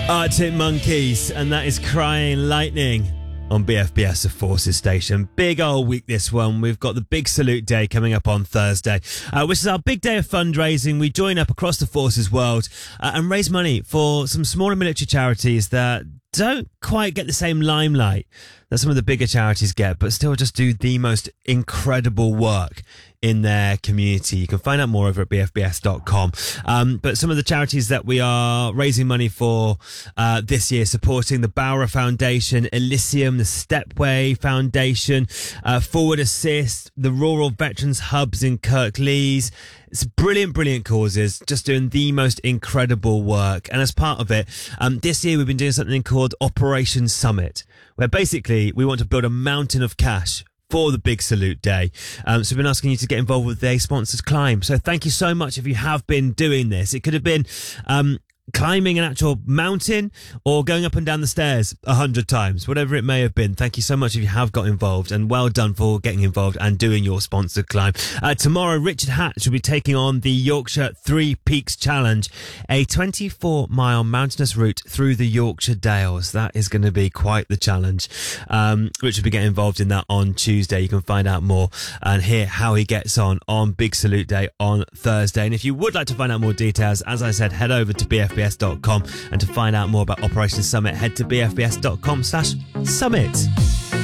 Arctic Monkeys, and that is Crying Lightning on BFBS, the Forces Station. Big old week this one. We've got the Big Salute Day coming up on Thursday, which is our big day of fundraising. We join up across the Forces world and raise money for some smaller military charities that don't quite get the same limelight that some of the bigger charities get, but still just do the most incredible work in their community. You can find out more over at bfbs.com. But some of the charities that we are raising money for this year, supporting the Bowra Foundation, Elysium, the Stepway Foundation, Forward Assist, the Rural Veterans Hubs in Kirklees. It's brilliant, brilliant causes, just doing the most incredible work. And as part of it, this year we've been doing something called Operation Summit, where basically we want to build a mountain of cash for the Big Salute Day. So we've been asking you to get involved with their sponsors climb. So thank you so much if you have been doing this. It could have been climbing an actual mountain or going up and down the stairs 100 times, whatever it may have been. Thank you so much if you have got involved, and well done for getting involved and doing your sponsored climb. Tomorrow, Richard Hatch will be taking on the Yorkshire Three Peaks Challenge, a 24-mile mountainous route through the Yorkshire Dales. That is going to be quite the challenge. Rich will be getting involved in that on Tuesday. You can find out more and hear how he gets on Big Salute Day on Thursday. And if you would like to find out more details, as I said, head over to bfbs.com, and to find out more about Operation Summit, head to bfbs.com/summit.